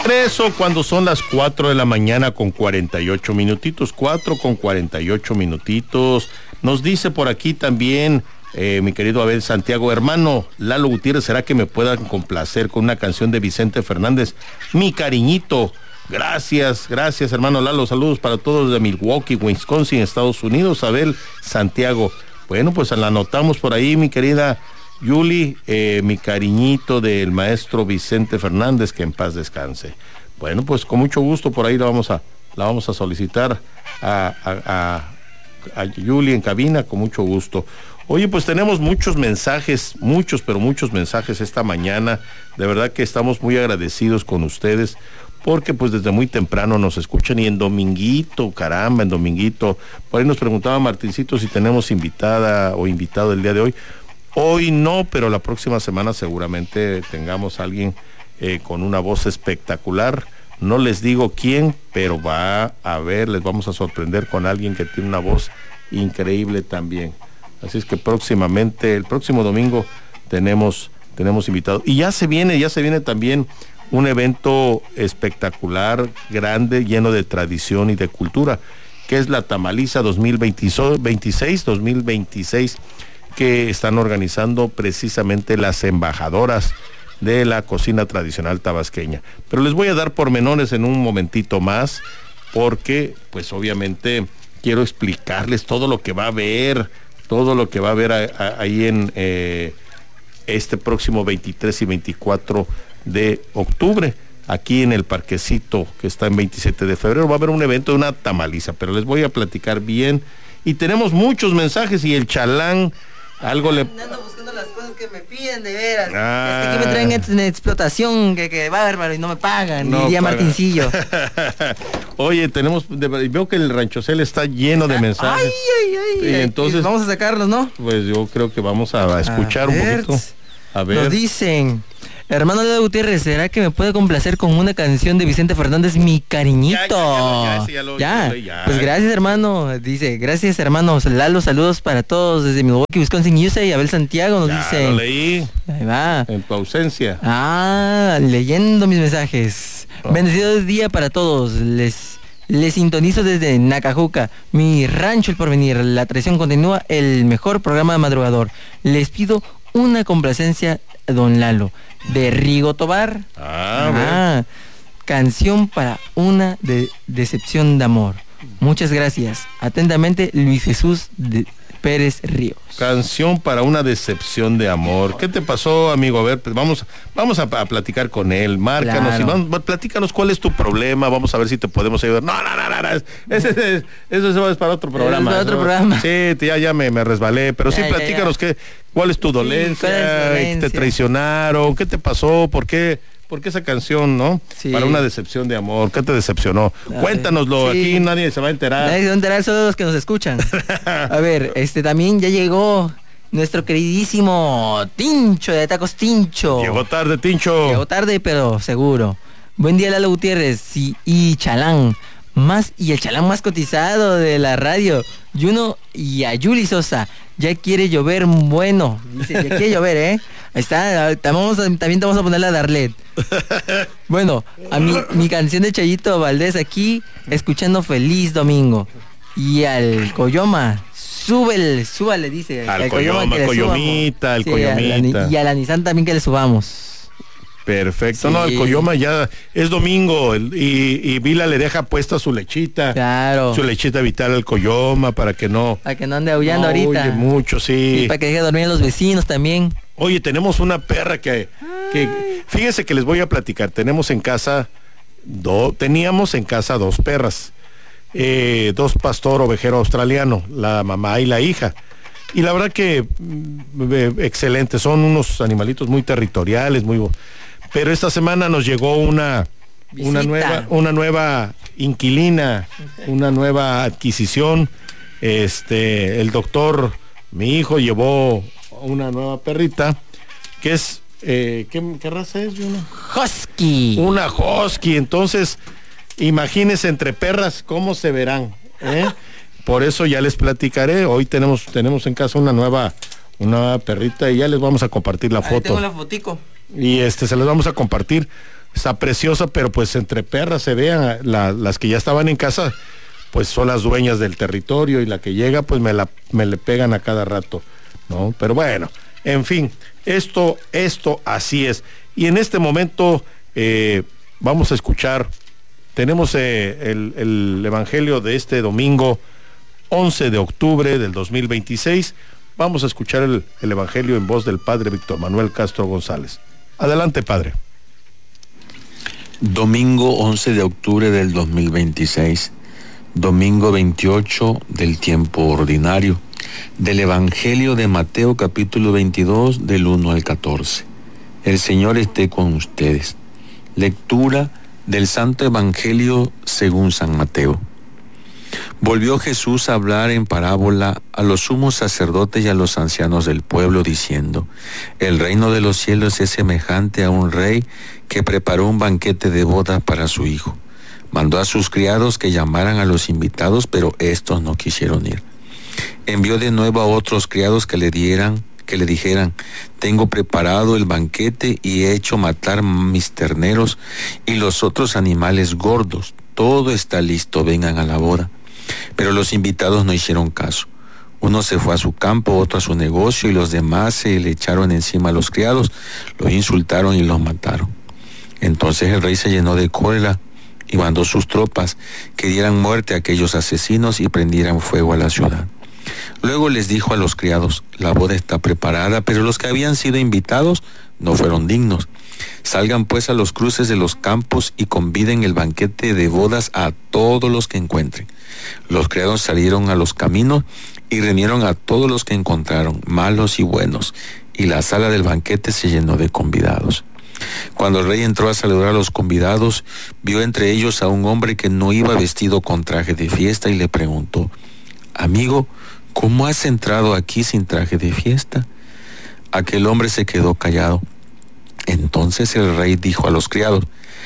regreso cuando son las 4 de la mañana con 48 minutitos. 4 con 48 minutitos. Nos dice por aquí también mi querido Abel Santiago, hermano Lalo Gutiérrez, ¿será que me puedan complacer con una canción de Vicente Fernández? Mi cariñito. Gracias hermano Lalo, saludos para todos de Milwaukee, Wisconsin, Estados Unidos. Abel Santiago, bueno, pues la anotamos por ahí, mi querida Yuli, mi cariñito del maestro Vicente Fernández, que en paz descanse. Bueno, pues con mucho gusto por ahí la vamos a solicitar a Yuli en cabina, con mucho gusto. Oye, pues tenemos muchos mensajes, muchos mensajes esta mañana. De verdad que estamos muy agradecidos con ustedes, porque pues desde muy temprano nos escuchan, y en dominguito, caramba, en dominguito. Por ahí nos preguntaba Martincito si tenemos invitada o invitado el día de hoy. Hoy no, pero la próxima semana seguramente tengamos a alguien con una voz espectacular. No les digo quién, pero va a ver, les vamos a sorprender con alguien que tiene una voz increíble también. Así es que próximamente, el próximo domingo, tenemos invitados. Y ya se viene también un evento espectacular, grande, lleno de tradición y de cultura, que es la Tamaliza 2026, que están organizando precisamente las embajadoras de la cocina tradicional tabasqueña. Pero les voy a dar pormenores en un momentito más, porque pues obviamente quiero explicarles todo lo que va a haber ahí en este próximo 23 y 24 de octubre, aquí en el parquecito que está en 27 de febrero. Va a haber un evento de una tamaliza, pero les voy a platicar bien. Y tenemos muchos mensajes, y el chalán algo le... Ando buscando las cosas que me piden, de veras. Es que aquí me traen en explotación, que bárbaro, y no me pagan, no diría pagan. Martincillo. Oye, veo que el Ranchocel está lleno de mensajes. Ay, y entonces vamos a sacarlos, ¿no? Pues yo creo que vamos a escuchar un poquito. A ver. Nos dicen: hermano Lalo Gutiérrez, ¿será que me puede complacer con una canción de Vicente Fernández, Mi cariñito? Ya. Pues gracias, hermano. Dice, gracias, hermanos. Lalo, saludos para todos desde Milwaukee, Wisconsin, USA. Y Abel Santiago nos dice. Lo leí. Ahí va. En tu ausencia. Leyendo mis mensajes. Bendecido día para todos. Les sintonizo desde Nacajuca, mi rancho El Porvenir. La tradición continúa, el mejor programa madrugador. Les pido una complacencia, don Lalo, de Rigo Tobar. Canción para una decepción de amor. Muchas gracias. Atentamente, Luis Jesús Pérez Ríos. Canción para una decepción de amor. ¿Qué te pasó, amigo? A ver, pues vamos a platicar con él. Márcanos, claro. Y platícanos cuál es tu problema. Vamos a ver si te podemos ayudar. No. Eso es para otro programa. Para otro programa. Sí, ya me resbalé. Pero sí, platícanos cuál es tu dolencia. ¿Te traicionaron? ¿Qué te pasó? ¿Por qué esa canción, no? Sí. Para una decepción de amor. ¿Qué te decepcionó? Cuéntanoslo. Sí. Aquí nadie se va a enterar. Nadie se va a enterar, solo los que nos escuchan. A ver, también ya llegó nuestro queridísimo Tincho de Tacos Tincho. Llegó tarde, Tincho. Llegó tarde, pero seguro. Buen día, Lalo Gutiérrez y Chalán. Y el chalán más cotizado de la radio, Juno y a Yuli Sosa. Ya quiere llover, bueno. Dice, ya quiere llover, Ahí está, también te vamos a poner la Darlet. Bueno, a mi canción de Chayito Valdés aquí, escuchando Feliz Domingo. Y al Coyoma, súbale, dice. Al Coyoma, Coyomita, al Coyomita. Y a la Nissan también que le subamos. Perfecto, sí. No, el Coyoma ya es domingo y Vila le deja puesta su lechita. Claro. Su lechita vital al Coyoma para que no ande aullando ahorita. Oye, mucho, sí. Y para que deje dormir a los vecinos también. Oye, tenemos una perra que fíjese que les voy a platicar. Teníamos en casa dos perras. Dos pastor ovejero australiano, la mamá y la hija. Y la verdad que excelentes, son unos animalitos muy territoriales, pero esta semana nos llegó una nueva inquilina, una nueva adquisición. El doctor, mi hijo, llevó una nueva perrita que es ¿qué raza es, Juno? Husky. Una husky. Entonces, imagínense entre perras cómo se verán, Por eso ya les platicaré. Hoy tenemos en casa una nueva perrita y ya les vamos a compartir la foto. Tengo la fotico. Y se les vamos a compartir. está preciosa, pero pues entre perras se vean, las que ya estaban en casa, pues son las dueñas del territorio, y la que llega, pues me le pegan a cada rato, ¿no? Pero bueno, en fin, esto así es. Y en este momento vamos a escuchar, tenemos el Evangelio de este domingo 11 de octubre del 2026. Vamos a escuchar el Evangelio en voz del Padre Víctor Manuel Castro González. Adelante, Padre. Domingo 11 de octubre del 2026, domingo 28 del tiempo ordinario, del Evangelio de Mateo capítulo 22 del 1 al 14. El Señor esté con ustedes. Lectura del Santo Evangelio según San Mateo. Volvió Jesús a hablar en parábola a los sumos sacerdotes y a los ancianos del pueblo, diciendo: el reino de los cielos es semejante a un rey que preparó un banquete de bodas para su hijo. Mandó a sus criados que llamaran a los invitados, pero estos no quisieron ir. Envió de nuevo a otros criados que le dijeran: tengo preparado el banquete y he hecho matar mis terneros y los otros animales gordos. Todo está listo, vengan a la boda. Pero los invitados no hicieron caso. Uno se fue a su campo, otro a su negocio, y los demás se le echaron encima a los criados, los insultaron y los mataron. Entonces el rey se llenó de cólera y mandó sus tropas que dieran muerte a aquellos asesinos y prendieran fuego a la ciudad. Luego les dijo a los criados: la boda está preparada, pero los que habían sido invitados no fueron dignos. Salgan pues a los cruces de los campos y conviden el banquete de bodas a todos los que encuentren. Los criados salieron a los caminos y reunieron a todos los que encontraron, malos y buenos, y la sala del banquete se llenó de convidados. Cuando el rey entró a saludar a los convidados, vio entre ellos a un hombre que no iba vestido con traje de fiesta y le preguntó: amigo, ¿cómo has entrado aquí sin traje de fiesta? Aquel hombre se quedó callado. Entonces el rey dijo a los criados: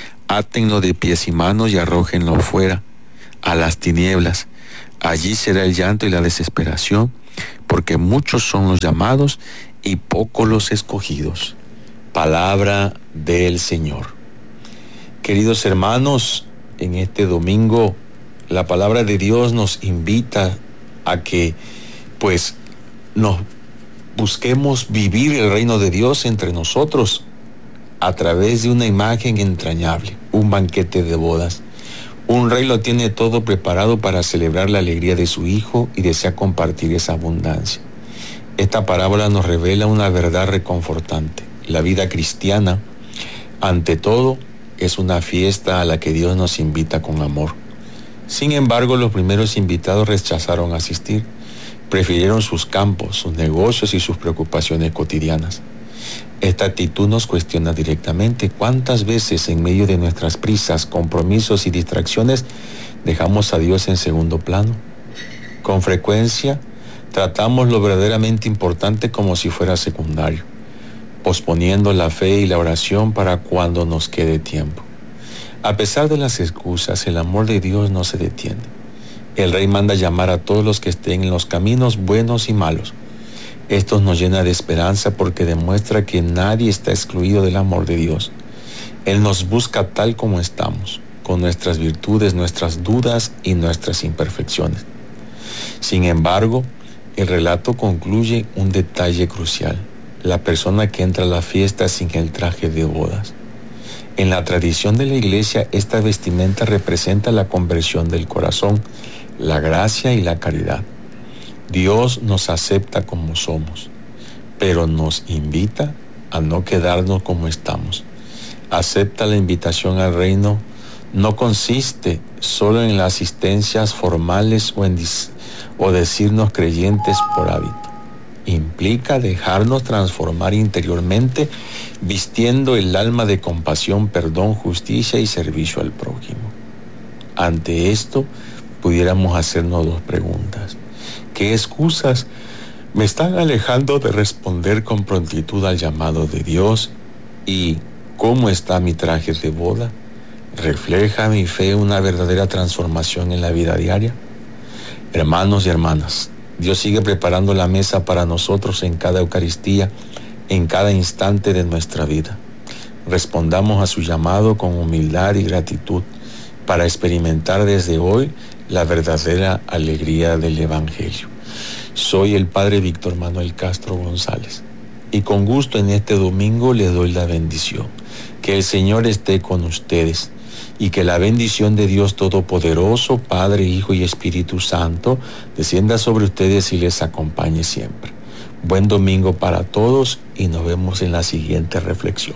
átenlo de pies y manos y arrójenlo fuera, a las tinieblas. Allí será el llanto y la desesperación, porque muchos son los llamados y pocos los escogidos. Palabra del Señor. Queridos hermanos, en este domingo la palabra de Dios nos invita a que pues nos busquemos vivir el reino de Dios entre nosotros a través de una imagen entrañable, un banquete de bodas. Un rey lo tiene todo preparado para celebrar la alegría de su hijo y desea compartir esa abundancia. Esta parábola nos revela una verdad reconfortante. La vida cristiana, ante todo, es una fiesta a la que Dios nos invita con amor. Sin embargo, los primeros invitados rechazaron asistir. Prefirieron sus campos, sus negocios y sus preocupaciones cotidianas. Esta actitud nos cuestiona directamente: ¿cuántas veces en medio de nuestras prisas, compromisos y distracciones dejamos a Dios en segundo plano? Con frecuencia tratamos lo verdaderamente importante como si fuera secundario, posponiendo la fe y la oración para cuando nos quede tiempo. A pesar de las excusas, el amor de Dios no se detiene. El Rey manda llamar a todos los que estén en los caminos buenos y malos. Esto nos llena de esperanza porque demuestra que nadie está excluido del amor de Dios. Él nos busca tal como estamos, con nuestras virtudes, nuestras dudas y nuestras imperfecciones. Sin embargo, el relato concluye un detalle crucial: la persona que entra a la fiesta sin el traje de bodas. En la tradición de la Iglesia, esta vestimenta representa la conversión del corazón, la gracia y la caridad. Dios nos acepta como somos, pero nos invita a no quedarnos como estamos. Acepta la invitación al reino no consiste solo en las asistencias formales o decirnos creyentes por hábito. Implica dejarnos transformar interiormente, vistiendo el alma de compasión, perdón, justicia y servicio al prójimo. Ante esto, pudiéramos hacernos dos preguntas. ¿Qué excusas me están alejando de responder con prontitud al llamado de Dios? ¿Y cómo está mi traje de boda? ¿Refleja mi fe una verdadera transformación en la vida diaria? Hermanos y hermanas, Dios sigue preparando la mesa para nosotros en cada Eucaristía, en cada instante de nuestra vida. Respondamos a su llamado con humildad y gratitud para experimentar desde hoy la verdadera alegría del Evangelio. Soy el Padre Víctor Manuel Castro González y con gusto en este domingo les doy la bendición. Que el Señor esté con ustedes y que la bendición de Dios Todopoderoso, Padre, Hijo y Espíritu Santo, descienda sobre ustedes y les acompañe siempre. Buen domingo para todos y nos vemos en la siguiente reflexión.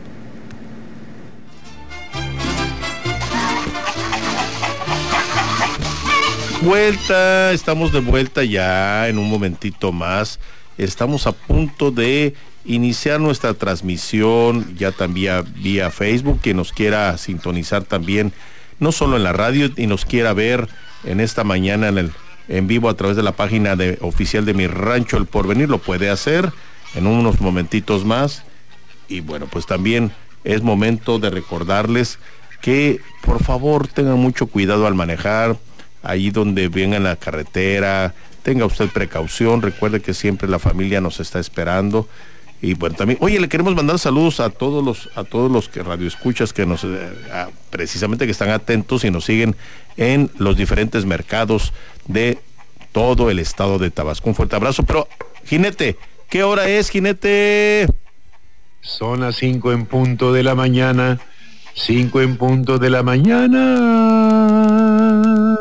Estamos de vuelta ya en un momentito más. Estamos a punto de iniciar nuestra transmisión ya también vía Facebook. Quien nos quiera sintonizar también, no solo en la radio, y nos quiera ver en esta mañana en vivo a través de la página oficial de Mi Rancho El Porvenir, lo puede hacer en unos momentitos más. Y bueno, pues también es momento de recordarles que por favor tengan mucho cuidado al manejar. Ahí donde venga en la carretera, tenga usted precaución, recuerde que siempre la familia nos está esperando. Y bueno, también, oye, le queremos mandar saludos a todos los que radioescuchas que nos, precisamente que están atentos y nos siguen en los diferentes mercados de todo el estado de Tabasco. Un fuerte abrazo, pero, jinete, ¿qué hora es, jinete? Son las 5 en punto de la mañana, 5 en punto de la mañana.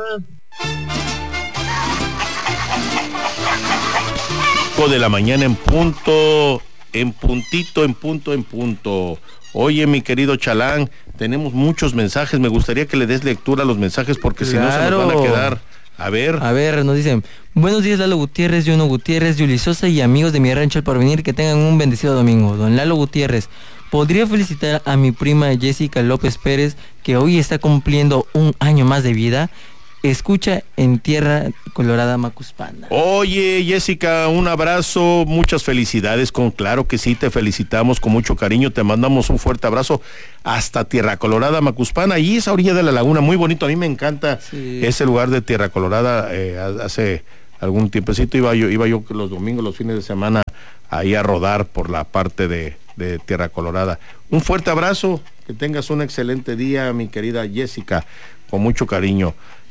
De la mañana en punto, en punto. Oye, mi querido Chalán, tenemos muchos mensajes, me gustaría que le des lectura a los mensajes porque si no se nos van a quedar. A ver, nos dicen: buenos días, Lalo Gutiérrez, Juno Gutiérrez, Yuli Sosa y amigos de Mi Rancho El Porvenir, que tengan un bendecido domingo. Don Lalo Gutiérrez, ¿podría felicitar a mi prima Jessica López Pérez, que hoy está cumpliendo un año más de vida? Escucha en Tierra Colorada, Macuspana. Oye, Jessica, un abrazo, muchas felicidades, claro que sí, te felicitamos con mucho cariño, te mandamos un fuerte abrazo hasta Tierra Colorada, Macuspana, y esa orilla de la laguna, muy bonito, a mí me encanta ese lugar de Tierra Colorada. Hace algún tiempecito iba yo los domingos, los fines de semana, ahí a rodar por la parte de Tierra Colorada. Un fuerte abrazo, que tengas un excelente día, mi querida Jessica, con mucho cariño.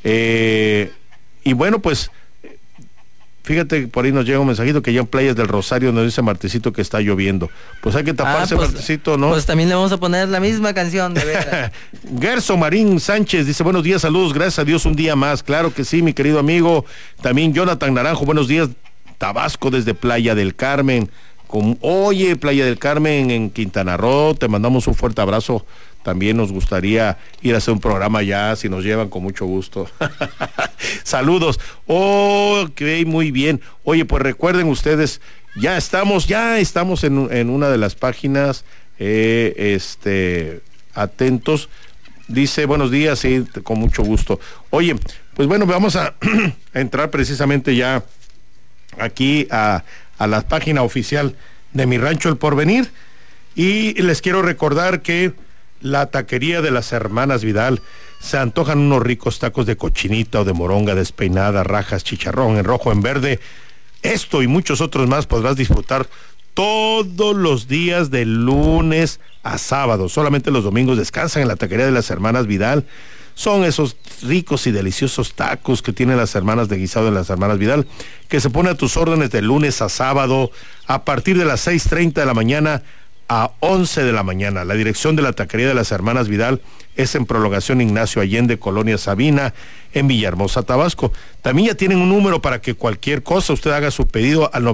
Y bueno, pues fíjate, por ahí nos llega un mensajito que ya en Playas del Rosario nos dice Martecito que está lloviendo. Pues hay que taparse, pues, Martecito, ¿no? Pues también le vamos a poner la misma canción, de verdad. Gerso Marín Sánchez dice: buenos días, saludos, gracias a Dios un día más. Claro que sí, mi querido amigo. También Jonathan Naranjo, buenos días, Tabasco desde Playa del Carmen. Oye, Playa del Carmen en Quintana Roo, te mandamos un fuerte abrazo. También nos gustaría ir a hacer un programa allá, si nos llevan, con mucho gusto. Saludos. Ok, muy bien. Oye, pues recuerden ustedes, ya estamos en una de las páginas, atentos. Dice: buenos días, sí, con mucho gusto. Oye, pues bueno, vamos a entrar precisamente ya aquí a la página oficial de Mi Rancho El Porvenir, y les quiero recordar que la taquería de las hermanas Vidal, se antojan unos ricos tacos de cochinita o de moronga despeinada, rajas, chicharrón en rojo, en verde. Esto y muchos otros más podrás disfrutar todos los días de lunes a sábado. Solamente los domingos descansan en la taquería de las hermanas Vidal. Son esos ricos y deliciosos tacos que tienen las hermanas de guisado de las hermanas Vidal, que se pone a tus órdenes de lunes a sábado a partir de las 6:30 de la mañana a 11 de la mañana. La dirección de la taquería de las hermanas Vidal es en Prolongación Ignacio Allende, Colonia Sabina, en Villahermosa, Tabasco. También ya tienen un número para que cualquier cosa usted haga su pedido al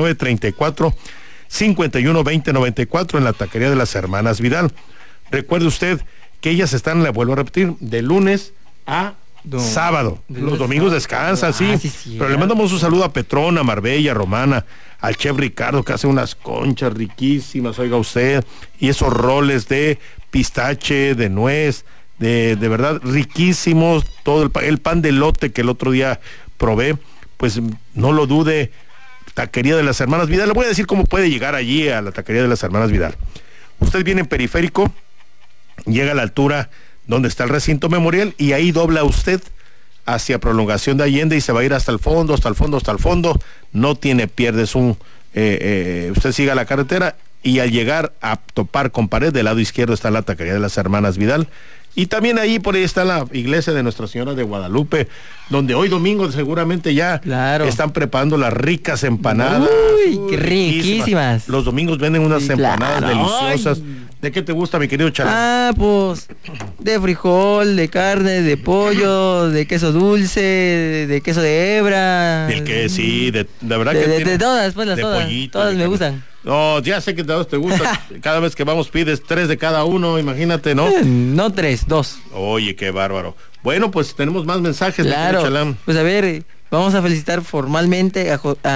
9934-512094 en la taquería de las hermanas Vidal. Recuerde usted que ellas están, le vuelvo a repetir, de lunes a sábado. Los domingos descansan, sí. Pero le mandamos un saludo a Petrona, Marbella, Romana, al chef Ricardo, que hace unas conchas riquísimas, oiga usted, y esos roles de pistache, de nuez, de verdad riquísimos. Todo el pan de elote que el otro día probé, pues no lo dude, taquería de las hermanas Vidal. Le voy a decir cómo puede llegar allí a la taquería de las hermanas Vidal. Usted viene en Periférico, llega a la altura donde está el recinto memorial, y ahí dobla usted hacia Prolongación de Allende y se va a ir hasta el fondo. No tiene pierdes usted siga la carretera y al llegar a topar con pared, del lado izquierdo está la taquería de las Hermanas Vidal. Y también ahí, por ahí está la iglesia de Nuestra Señora de Guadalupe, donde hoy domingo seguramente ya están preparando las ricas empanadas. Uy, qué riquísimas. Los domingos venden unas empanadas deliciosas. Ay. ¿De qué te gusta, mi querido Chalán? Pues de frijol, de carne, de pollo, de queso dulce, de queso de hebra. El que sí, de verdad que de todas, pues las todas. Pollito, todas me gustan. No, ya sé que todos te gustan. Cada vez que vamos pides 3 de cada uno, imagínate, ¿no? No 3, 2. Oye, qué bárbaro. Bueno, pues tenemos más mensajes. Claro. Chalán. Pues a ver, vamos a felicitar formalmente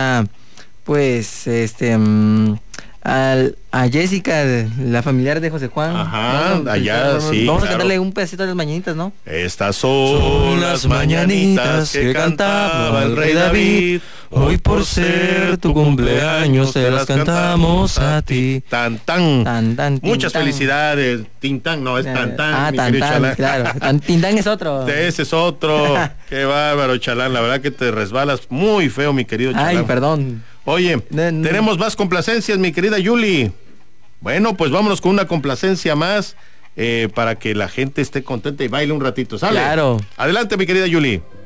a Jessica, la familiar de José Juan. Ajá, ¿no? Allá sí. Vamos a cantarle un pedacito de las mañanitas, ¿no? Estas son las mañanitas que cantaba el rey David. Hoy por ser tu cumpleaños te las cantamos a ti. Tan tan. Tan tan. Muchas felicidades. Tintán, no es tan tan. Tan tan, claro. Tintán es otro. Ese es otro. Qué bárbaro, Chalán. La verdad que te resbalas muy feo, mi querido Chalán. Ay, perdón. Oye, tenemos más complacencias, mi querida Yuli. Bueno, pues vámonos con una complacencia más para que la gente esté contenta y baile un ratito, ¿sale? Claro. Adelante, mi querida Yuli.